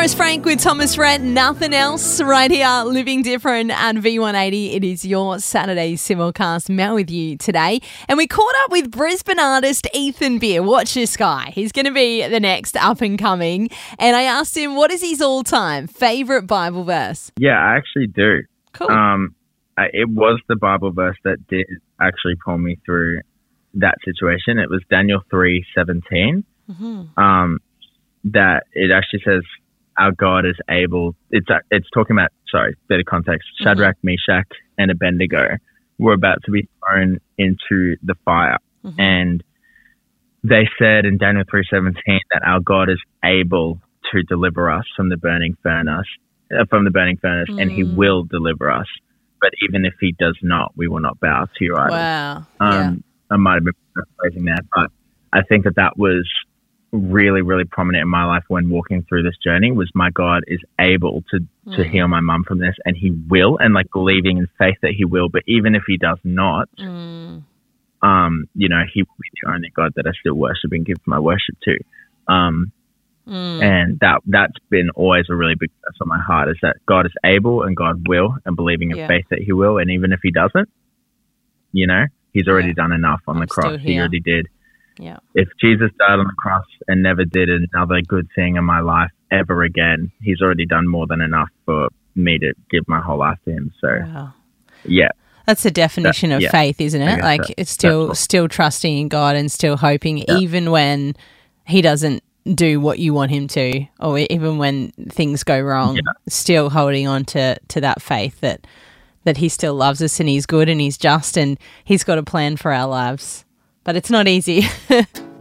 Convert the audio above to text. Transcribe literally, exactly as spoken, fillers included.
Forrest Frank with Thomas Rhett, nothing else right here, Living Different at V one eighty. It is your Saturday simulcast. Mel with you today. And we caught up with Brisbane artist Ethan Beer. Watch this guy. He's going to be the next up and coming. And I asked him, what is his all-time favourite Bible verse? Yeah, I actually do. Cool. Um, I, it was the Bible verse that did actually pull me through that situation. It was Daniel three seventeen. Mm-hmm. Um, that it actually says our God is able. It's it's talking about, sorry, bit of context. Mm-hmm. Shadrach, Meshach, and Abednego were about to be thrown into the fire, mm-hmm. and they said in Daniel three seventeen that our God is able to deliver us from the burning furnace, uh, from the burning furnace, mm. and He will deliver us. But even if He does not, we will not bow to your idols. Wow. Um, yeah. I might have been paraphrasing that, but I think that that was really, really prominent in my life when walking through this journey. Was my God is able to, mm. to heal my mum from this, and He will, and like believing in faith that He will. But even if He does not, mm. um, you know, He will be the only God that I still worship and give my worship to. Um, mm. And that, that's been always a really big verse on my heart, is that God is able and God will, and believing in yeah. faith that He will. And even if He doesn't, you know, He's already yeah. done enough on I'm the cross. He already did. Yeah. If Jesus died on the cross and never did another good thing in my life ever again, He's already done more than enough for me to give my whole life to Him. So, wow. yeah. That's the definition that, of yeah, faith, isn't it? Like that, it's still cool. still trusting in God and still hoping, yeah. even when He doesn't do what you want Him to, or even when things go wrong, yeah. still holding on to, to that faith that, that He still loves us and He's good and He's just and He's got a plan for our lives. But it's not easy.